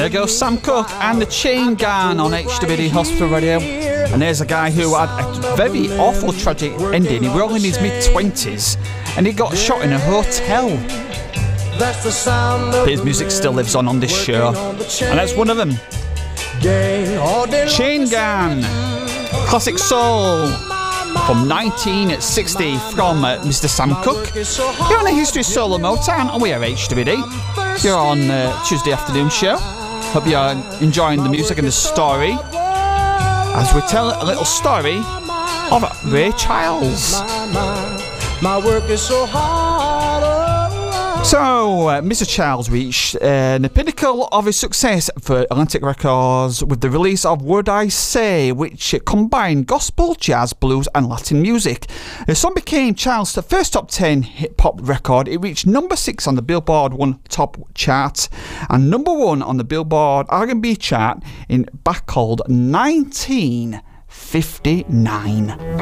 There goes Sam Cooke and the Chain Gang on HWD Hospital Radio. And there's a guy who had a very awful tragic ending. He was only in his mid-20s and he got shot in a hotel. But his music still lives on this show. And that's one of them. Chain Gang. Classic soul. From 1960 from Mr. Sam Cooke. You're on a History Solo Motown and we are HWD. You're on Tuesday afternoon show. Hope you're enjoying the music and the story as we tell a little story of Ray Charles. My work is so hard. So, Mr. Charles reached the pinnacle of his success for Atlantic Records with the release of Would I Say, which combined gospel, jazz, blues and Latin music. The song became Charles' first top 10 hip-hop record. It reached number 6 on the Billboard 1 top chart and number 1 on the Billboard R&B chart in back called 1959.